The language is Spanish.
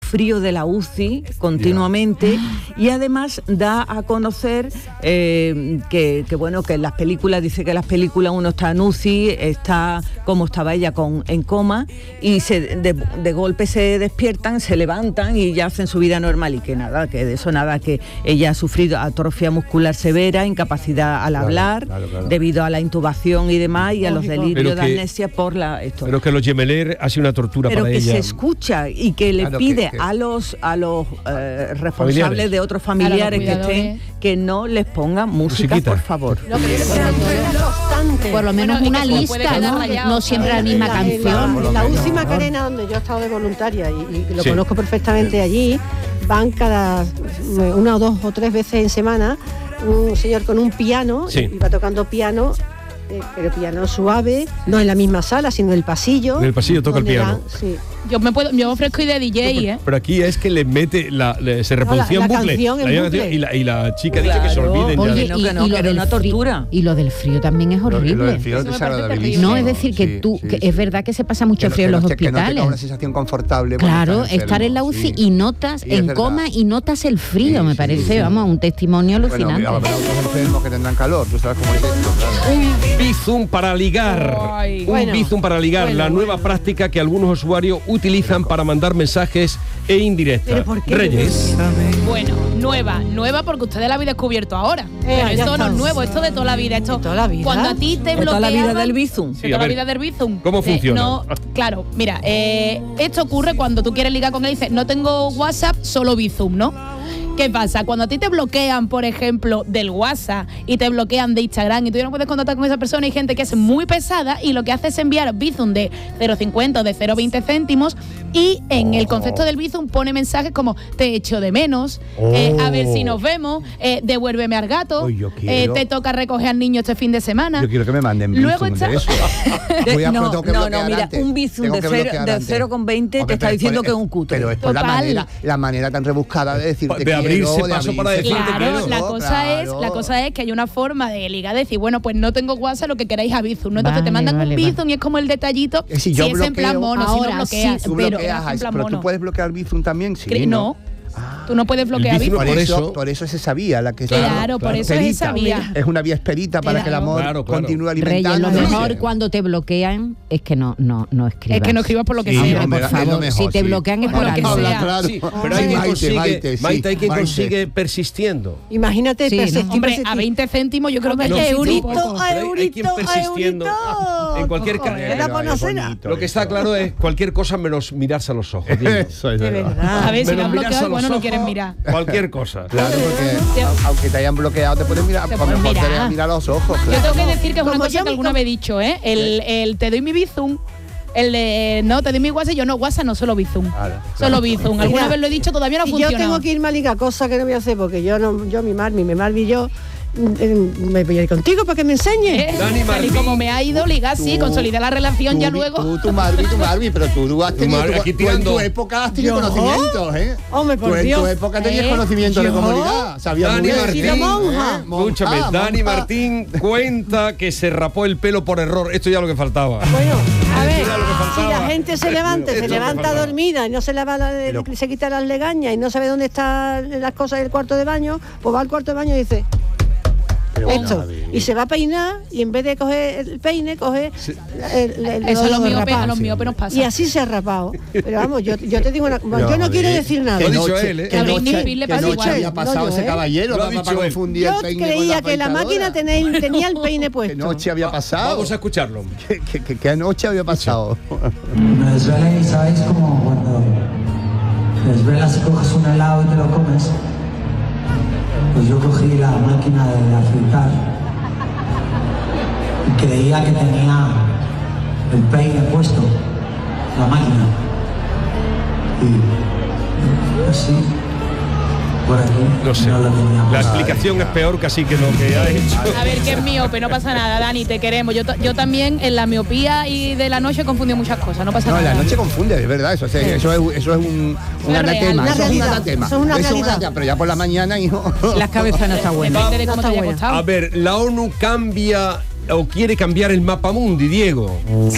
frío de la UCI continuamente, y además da a conocer que en las películas, dice que en las películas uno está en UCI, está como estaba ella en coma, y de golpe se despiertan, se levantan y ya hacen su vida normal, y que nada, que de eso nada, que ella ha sufrido atrofia muscular severa, incapacidad al hablar, debido a la intubación y demás, y a los delirios de amnesia por esto. Pero que los Gemeler ha sido una tortura para ella. Pero que se escucha y que le pide a los responsables de otros familiares que estén, que no les pongan música, por favor. Por lo menos una lista, no siempre la misma canción. La UCI Macarena, donde yo he estado de voluntaria y lo conozco perfectamente allí, van cada 1 o 2 o 3 veces en semana un señor con un piano, y va tocando piano, pero piano suave, no en la misma sala, sino en el pasillo. En el pasillo toca el piano. Yo ofrezco ir de DJ, Pero aquí es que le mete se reproducía en bucle. Y la chica dice que se olviden. Oye, que era una tortura. Y lo del frío también es horrible. Lo del frío es desagradabilísimo. No, es decir, que es verdad que se pasa mucho frío en los hospitales. Que no tenga una sensación confortable. Claro, estar en la UCI y notas, en coma, y notas el frío, me parece, un testimonio alucinante. Bueno, habrá otros enfermos que tendrán calor, tú sabes cómo es esto, claro. Un Bizum para ligar. Un Bizum para ligar, la nueva práctica que algunos usuarios utilizan para mandar mensajes e indirectas. ¿Pero por qué? Reyes. Bueno, nueva porque ustedes la habéis descubierto ahora. Pero esto no es nuevo, esto de toda la vida. Esto, toda la vida. Cuando a ti te bloqueaban... toda la vida del Bizum. De toda la vida del Bizum. ¿Cómo funciona? Claro, mira, esto ocurre cuando tú quieres ligar con él y dices, no tengo WhatsApp, solo Bizum, ¿no? ¿Qué pasa? Cuando a ti te bloquean, por ejemplo, del WhatsApp y te bloquean de Instagram y tú ya no puedes contactar con esa persona, hay gente que es muy pesada y lo que hace es enviar Bizum de 0,50 o de 0,20 céntimos, y en el concepto del Bizum pone mensajes como te echo de menos, a ver si nos vemos, devuélveme al gato, te toca recoger al niño este fin de semana. Yo quiero que me manden Bizum. Luego está... de eso. Mira, un Bizum de 0,20 te está diciendo que es un cutre. Pero es por la manera tan rebuscada de decirte de abrirse paso para decirte claro, la cosa es que hay una forma de ligar, de decir, bueno, pues no tengo WhatsApp, lo que queráis a Bizum, ¿no? Entonces te mandan un Bizum y es como el detallito, si yo es en plan mono, ahora, si no bloqueas, tú pero tú puedes bloquear Bizum también, no. Tú no puedes bloquear Bizum. Por eso es esa vía la que por eso es esa vía. Es una vía esperita para que el amor continúe alimentando. Reyes, lo mejor cuando te bloquean es que no escribas. Es que no escribas por lo que sea. Por favor, si te bloquean es por lo que sea. Claro. Sí, pero hay quien consigue persistiendo. Imagínate, hombre, a 20 céntimos yo creo que hay quien persistiendo en cualquier caso. Lo que está claro es cualquier cosa menos mirarse a los ojos. Eso es verdad. A ver, si me han bloqueado, bueno, no quieren mirar. Cualquier cosa. Claro, porque aunque te hayan bloqueado, te puedes mirar, por mejor te dejan mirar los ojos. Yo tengo que decir que es una cosa que alguna vez he dicho, el te doy mi Bizum, el de no, te doy mi WhatsApp, yo no, WhatsApp no, solo Bizum. Solo Bizum. Alguna vez lo he dicho, todavía no funciona. Yo tengo que irme a ligar, cosa que no voy a hacer, porque mi Marvi y yo me voy a ir contigo para que me enseñe. Dani Martín, y como me ha ido, ligar, sí, consolidar la relación ya luego. Tu Marvi, pero tú has tenido, tú en tu época has tenido conocimientos, Hombre, por Dios. Tú en tu época tenías conocimiento de cómo ligar. Sabías Dani Martín, escúchame, monja. Dani Martín cuenta que se rapó el pelo por error. Esto ya es lo que faltaba. Bueno, a ver, si la gente se levanta dormida y no se se quita las legañas y no sabe dónde están las cosas del cuarto de baño, pues va al cuarto de baño y dice esto, y se va a peinar y en vez de coger el peine coge eso a los miopes nos pasa. Y así se ha rapado. Pero vamos, yo te digo yo no quiero decir nada. ¿Qué noche había pasado ese caballero para confundir el peine? Yo creía que la máquina tenía el peine puesto. ¿Qué noche había pasado? Vamos a escucharlo. ¿Qué noche había pasado? Me desvelé y sabéis como cuando te desvelas y coges un helado y te lo comes. Pues yo cogí la máquina de afeitar y creía que tenía el peine puesto, la máquina. Y así, por aquí, no sé. No lo tenía. La explicación es peor casi que lo que ha hecho. A ver, que es miope, no pasa nada, Dani, te queremos. Yo también en la miopía y de la noche confundo muchas cosas, no pasa nada. No, la noche confunde, de verdad, eso es un anatema, eso es un anatema. Eso es una realidad. Pero ya por la mañana, hijo. Las cabezas no están buenas. Depende de cómo te haya costado. A ver, la ONU cambia o quiere cambiar el mapa mundi, Diego. Sí,